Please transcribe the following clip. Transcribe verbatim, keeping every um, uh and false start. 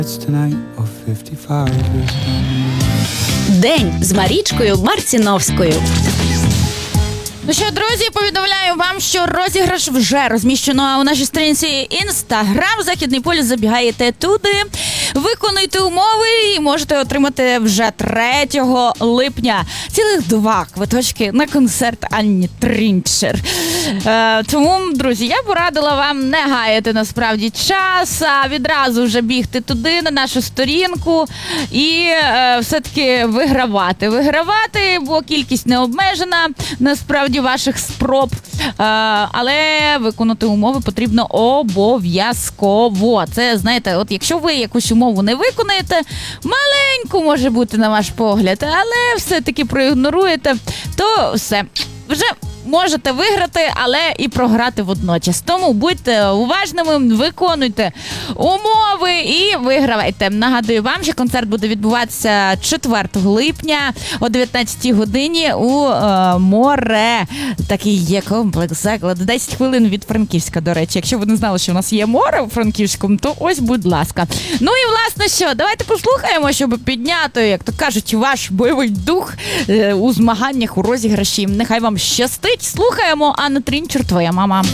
День з Марічкою Марціновською. Ну що, друзі, повідомляю вам, що розіграш вже розміщено у нашій сторінці Інстаграм. Західний полюс, забігаєте туди, виконуйте умови і можете отримати вже третього липня цілих два квиточки на концерт Анні Трінчер. Е, тому, друзі, я порадила вам не гаяти насправді час, а відразу вже бігти туди, на нашу сторінку і е, все-таки вигравати. Вигравати, бо кількість не обмежена, насправді, ваших спроб, але виконати умови потрібно обов'язково. Це, знаєте, от якщо ви якусь умову не виконаєте, маленьку може бути на ваш погляд, але все-таки проігноруєте, то все, вже можете виграти, але і програти водночас. Тому будьте уважними, виконуйте умови і вигравайте. Нагадую вам, що концерт буде відбуватися четвертого липня о дев'ятнадцятій годині у е, море. Такий є комплекс заклад. десять хвилин від Франківська, до речі. Якщо ви не знали, що у нас є море у Франківському, то ось, будь ласка. Ну і, власне, що? Давайте послухаємо, щоб підняти, як то кажуть, ваш бойовий дух е, у змаганнях, у розіграші. Нехай вам щастить. Слухаємо Анну Трінчер, твоя мама.